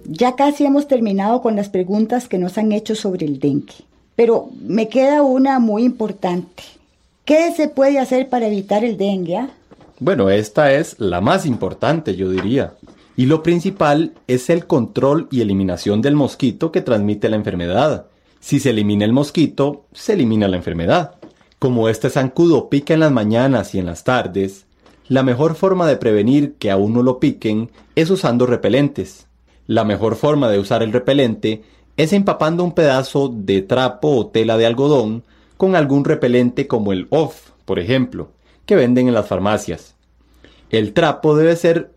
ya casi hemos terminado con las preguntas que nos han hecho sobre el dengue. Pero me queda una muy importante. ¿Qué se puede hacer para evitar el dengue? Bueno, esta es la más importante, yo diría. Y lo principal es el control y eliminación del mosquito que transmite la enfermedad. Si se elimina el mosquito, se elimina la enfermedad. Como este zancudo pica en las mañanas y en las tardes, la mejor forma de prevenir que a uno lo piquen es usando repelentes. La mejor forma de usar el repelente es empapando un pedazo de trapo o tela de algodón con algún repelente como el OFF, por ejemplo, que venden en las farmacias. El trapo debe ser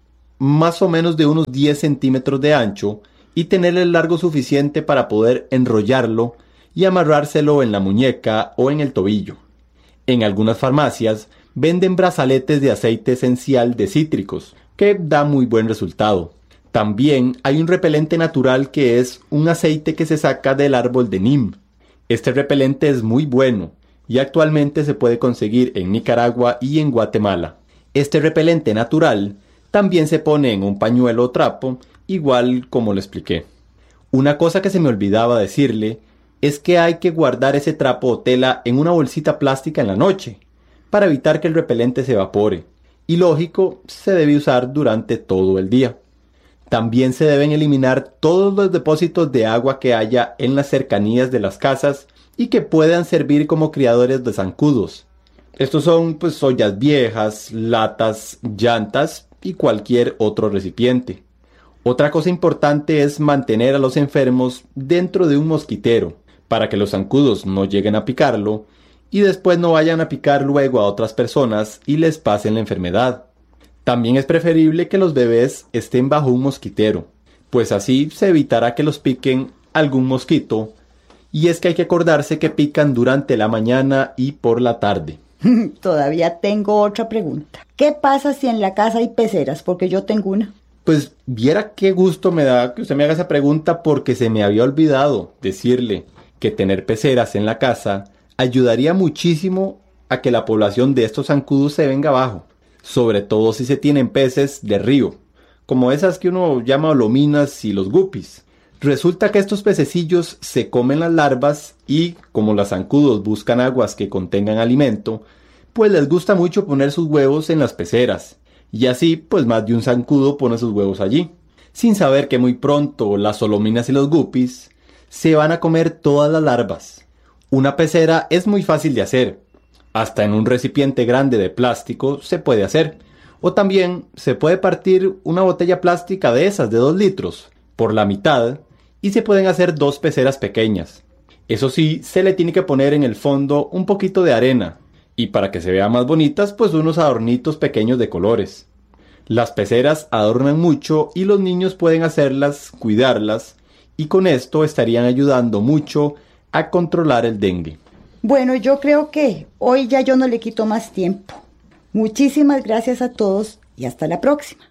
más o menos de unos 10 centímetros de ancho y tener el largo suficiente para poder enrollarlo y amarrárselo en la muñeca o en el tobillo. En algunas farmacias venden brazaletes de aceite esencial de cítricos, que da muy buen resultado. También hay un repelente natural que es un aceite que se saca del árbol de Nim. Este repelente es muy bueno y actualmente se puede conseguir en Nicaragua y en Guatemala. Este repelente natural también se pone en un pañuelo o trapo, igual como lo expliqué. Una cosa que se me olvidaba decirle es que hay que guardar ese trapo o tela en una bolsita plástica en la noche, para evitar que el repelente se evapore. Y lógico, se debe usar durante todo el día. También se deben eliminar todos los depósitos de agua que haya en las cercanías de las casas y que puedan servir como criadores de zancudos. Estos son ollas viejas, latas, llantas y cualquier otro recipiente. Otra cosa importante es mantener a los enfermos dentro de un mosquitero para que los zancudos no lleguen a picarlo y después no vayan a picar luego a otras personas y les pasen la enfermedad. También es preferible que los bebés estén bajo un mosquitero, pues así se evitará que los piquen algún mosquito, y es que hay que acordarse que pican durante la mañana y por la tarde. Todavía tengo otra pregunta. ¿Qué pasa si en la casa hay peceras? Porque yo tengo una. Pues viera qué gusto me da que usted me haga esa pregunta, porque se me había olvidado decirle que tener peceras en la casa ayudaría muchísimo a que la población de estos zancudos se venga abajo. Sobre todo si se tienen peces de río, como esas que uno llama lominas y los guppies. Resulta que estos pececillos se comen las larvas y, como los zancudos buscan aguas que contengan alimento, pues les gusta mucho poner sus huevos en las peceras. Y así, más de un zancudo pone sus huevos allí, sin saber que muy pronto las lominas y los guppies se van a comer todas las larvas. Una pecera es muy fácil de hacer. Hasta en un recipiente grande de plástico se puede hacer. O también se puede partir una botella plástica de esas de 2 litros por la mitad y se pueden hacer 2 peceras pequeñas. Eso sí, se le tiene que poner en el fondo un poquito de arena y para que se vean más bonitas, unos adornitos pequeños de colores. Las peceras adornan mucho y los niños pueden hacerlas, cuidarlas, y con esto estarían ayudando mucho a controlar el dengue. Bueno, yo creo que hoy ya yo no le quito más tiempo. Muchísimas gracias a todos y hasta la próxima.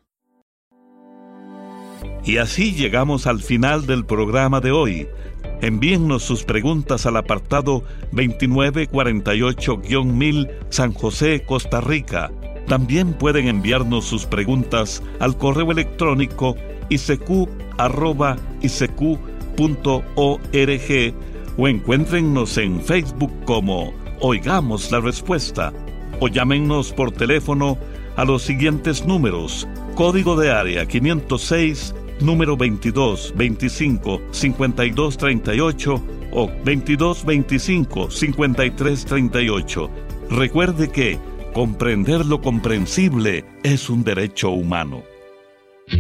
Y así llegamos al final del programa de hoy. Envíennos sus preguntas al apartado 2948-1000 San José, Costa Rica. También pueden enviarnos sus preguntas al correo electrónico isq@isq.org o encuéntrennos en Facebook como Oigamos la Respuesta, o llámennos por teléfono a los siguientes números: código de área 506, número 2225-5238 o 2225-5338. Recuerde que comprender lo comprensible es un derecho humano.